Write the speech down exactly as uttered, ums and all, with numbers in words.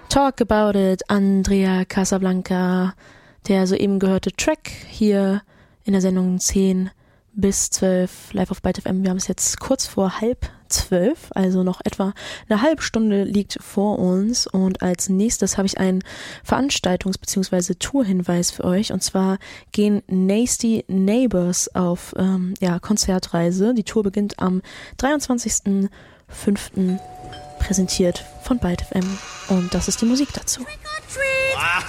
Talk About It, Andrea Casablanca, der soeben gehörte Track hier in der Sendung zehn bis zwölf live auf Byte F M. Wir haben es jetzt kurz vor halb zwölf, also noch etwa eine halbe Stunde liegt vor uns, und als nächstes habe ich einen Veranstaltungs- bzw. Tourhinweis für euch, und zwar gehen Nasty Neighbors auf ähm, ja, Konzertreise. Die Tour beginnt am dreiundzwanzigsten fünften präsentiert von Byte F M, und das ist die Musik dazu. Ah,